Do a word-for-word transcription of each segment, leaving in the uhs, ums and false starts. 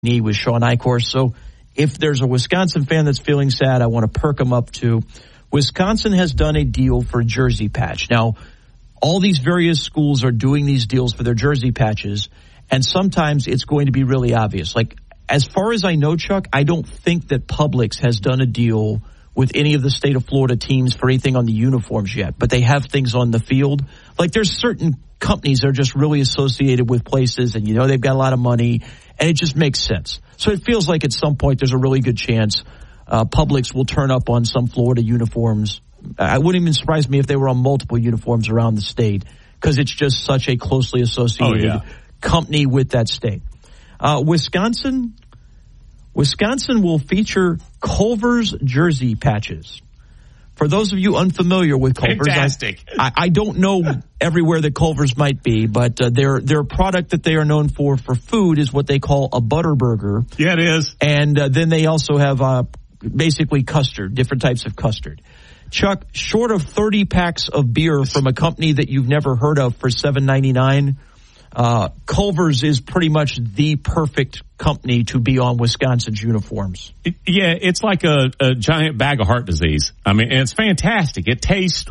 knee with Sean Eichhorst. So if there's a Wisconsin fan that's feeling sad, I want to perk them up too. Wisconsin has done a deal for a jersey patch. Now, all these various schools are doing these deals for their jersey patches, and sometimes it's going to be really obvious. Like, as far as I know, Chuck, I don't think that Publix has done a deal with any of the state of Florida teams for anything on the uniforms yet, but they have things on the field. Like, there's certain companies that are just really associated with places, and you know they've got a lot of money, and it just makes sense. So it feels like at some point there's a really good chance uh, Publix will turn up on some Florida uniforms. I wouldn't even surprise me if they were on multiple uniforms around the state, because it's just such a closely associated oh, yeah. company with that state. Uh, Wisconsin, Wisconsin will feature Culver's jersey patches. For those of you unfamiliar with Culver's, Fantastic. I, I don't know everywhere that Culver's might be, but uh, their their product that they are known for for food is what they call a butter burger. Yeah, it is. And uh, then they also have uh, basically custard, different types of custard. Chuck, short of thirty packs of beer from a company that you've never heard of for seven ninety-nine, uh, Culver's is pretty much the perfect company to be on Wisconsin's uniforms. It, yeah, it's like a, a giant bag of heart disease. I mean, it's fantastic. It tastes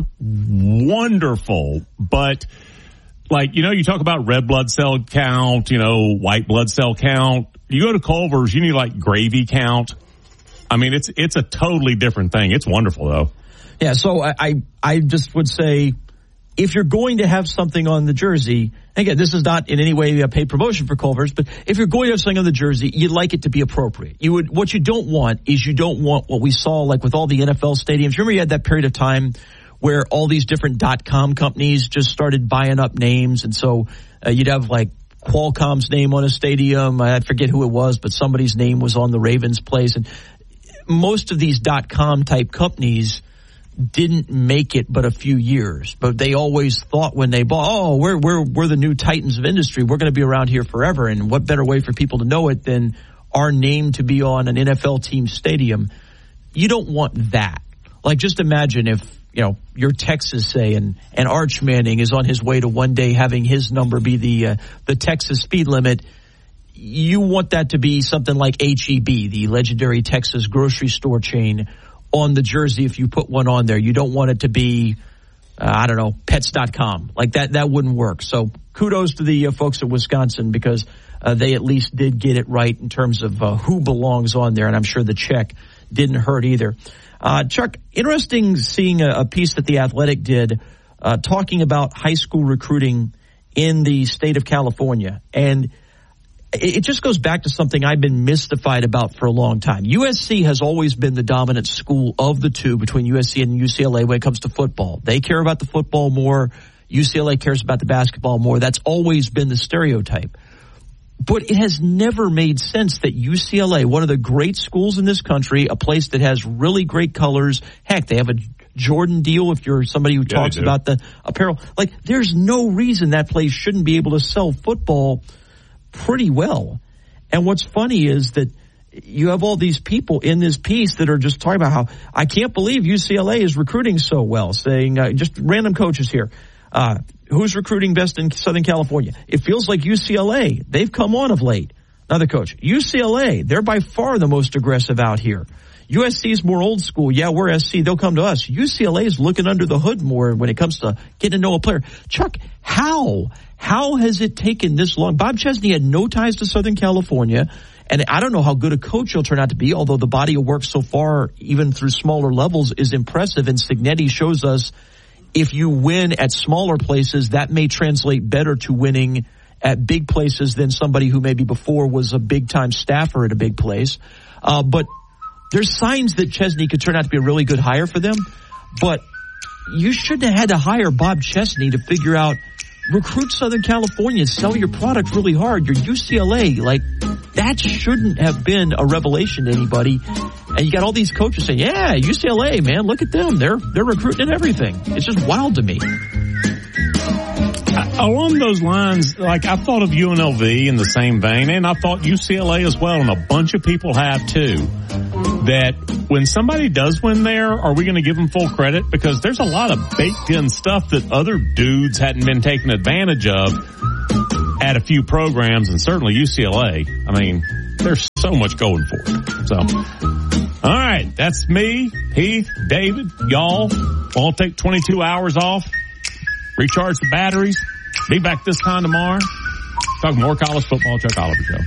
wonderful, but like, you know, you talk about red blood cell count, you know, white blood cell count. You go to Culver's, you need like gravy count. I mean, it's it's a totally different thing. It's wonderful, though. Yeah, so I, I I just would say, if you're going to have something on the jersey, again, this is not in any way a paid promotion for Culver's, but if you're going to have something on the jersey, you'd like it to be appropriate. You would, what you don't want is you don't want what we saw like with all the N F L stadiums. Remember you had that period of time where all these different dot-com companies just started buying up names, and so uh, you'd have like Qualcomm's name on a stadium. I forget who it was, but somebody's name was on the Ravens place. And most of these dot-com type companies didn't make it but a few years, but they always thought when they bought, oh, we're we're we're the new titans of industry. We're going to be around here forever, and what better way for people to know it than our name to be on an N F L team stadium? You don't want that. Like, just imagine if, you know, you're Texas, say, and, and Arch Manning is on his way to one day having his number be the uh, the Texas speed limit. You want that to be something like H E B, the legendary Texas grocery store chain, on the jersey if you put one on there. You don't want it to be, uh, I don't know, pets dot com. Like that, that wouldn't work. So kudos to the uh, folks at Wisconsin, because uh, they at least did get it right in terms of uh, who belongs on there, and I'm sure the check didn't hurt either. Uh, Chuck, interesting seeing a, a piece that The Athletic did uh, talking about high school recruiting in the state of California. And it just goes back to something I've been mystified about for a long time. U S C has always been the dominant school of the two between U S C and U C L A when it comes to football. They care about the football more. U C L A cares about the basketball more. That's always been the stereotype. But it has never made sense that U C L A, one of the great schools in this country, a place that has really great colors. Heck, they have a Jordan deal if you're somebody who yeah, talks about the apparel. Like, there's no reason that place shouldn't be able to sell football pretty well. And what's funny is that you have all these people in this piece that are just talking about how, I can't believe U C L A is recruiting so well, saying uh, just random coaches here. Uh, who's recruiting best in Southern California? It feels like U C L A. They've come on of late. Another coach, U C L A, they're by far the most aggressive out here. U S C is more old school. Yeah, we're S C. They'll come to us. U C L A is looking under the hood more when it comes to getting to know a player. Chuck, how? How has it taken this long? Bob Chesney had no ties to Southern California, and I don't know how good a coach he'll turn out to be, although the body of work so far, even through smaller levels, is impressive. And Cignetti shows us if you win at smaller places, that may translate better to winning at big places than somebody who maybe before was a big-time staffer at a big place. Uh, but there's signs that Chesney could turn out to be a really good hire for them. But you shouldn't have had to hire Bob Chesney to figure out, recruit Southern California, sell your product really hard. You're U C L A. Like, that shouldn't have been a revelation to anybody. And you got all these coaches saying, yeah, U C L A, man, look at them. They're they're recruiting and everything. It's just wild to me. Along those lines, like, I've thought of U N L V in the same vein, and I thought U C L A as well, and a bunch of people have too, that when somebody does win there, are we going to give them full credit? Because there's a lot of baked-in stuff that other dudes hadn't been taking advantage of at a few programs, and certainly U C L A. I mean, there's so much going for it. So, all right, that's me, Heath, David, y'all. I'll take twenty-two hours off, recharge the batteries, be back this time tomorrow. Talk more college football, Chuck Oliver Show.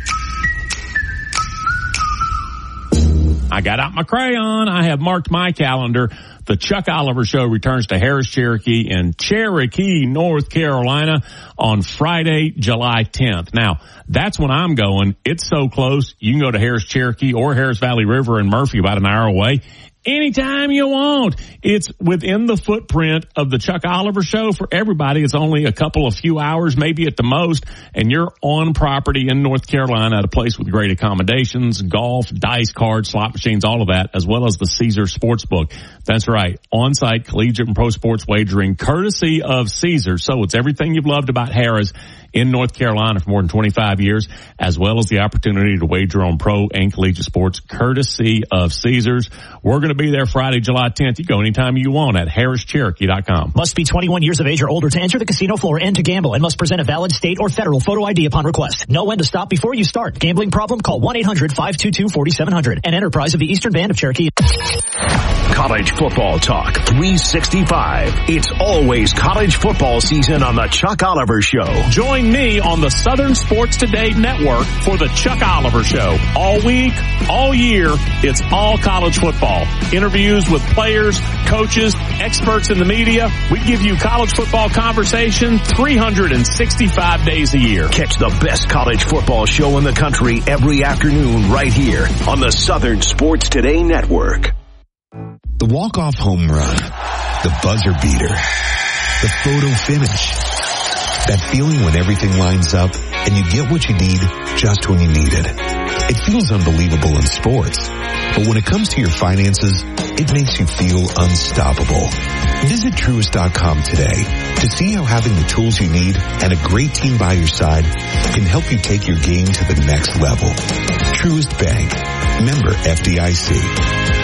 I got out my crayon. I have marked my calendar. The Chuck Oliver Show returns to Harris Cherokee in Cherokee, North Carolina on Friday, July tenth. Now, that's when I'm going. It's so close. You can go to Harris Cherokee or Harris Valley River in Murphy, about an hour away. Anytime you want. It's within the footprint of the Chuck Oliver Show for everybody. It's only a couple of few hours, maybe at the most, and you're on property in North Carolina at a place with great accommodations, golf, dice cards, slot machines, all of that, as well as the Caesar Sportsbook. That's right. On-site collegiate and pro sports wagering courtesy of Caesar. So it's everything you've loved about Harris in North Carolina for more than twenty-five years, as well as the opportunity to wager on pro and collegiate sports courtesy of Caesars. We're going to be there Friday, July tenth. You go anytime you want at harris cherokee dot com. Must be twenty-one years of age or older to enter the casino floor and to gamble, and must present a valid state or federal photo I D upon request. Know when to stop before you start. Gambling problem? Call one eight hundred five two two four seven zero zero. An enterprise of the Eastern Band of Cherokee. College football talk three sixty-five. It's always college football season on the Chuck Oliver Show. Join me on the Southern Sports Today Network for the Chuck Oliver Show. All week, all year, it's all college football. Interviews with players, coaches, experts in the media. We give you college football conversation three hundred sixty-five days a year. Catch the best college football show in the country every afternoon right here on the Southern Sports Today Network. The walk-off home run, the buzzer beater, the photo finish. That feeling when everything lines up and you get what you need just when you need it. It feels unbelievable in sports, but when it comes to your finances, it makes you feel unstoppable. Visit Truist dot com today to see how having the tools you need and a great team by your side can help you take your game to the next level. Truist Bank. Member F D I C.